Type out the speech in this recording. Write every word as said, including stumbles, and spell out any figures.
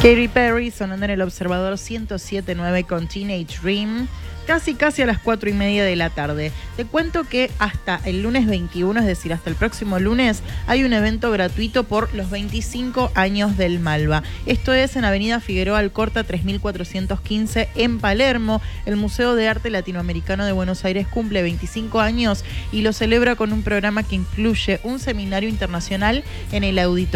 Katy Perry sonando en el Observador ciento siete punto nueve con Teenage Dream, casi casi a las cuatro y media de la tarde. Te cuento que hasta el lunes veintiuno, es decir, hasta el próximo lunes, hay un evento gratuito por los veinticinco años del Malva. Esto es en Avenida Figueroa Alcorta tres mil cuatrocientos quince en Palermo. El Museo de Arte Latinoamericano de Buenos Aires cumple veinticinco años y lo celebra con un programa que incluye un seminario internacional en el auditorio.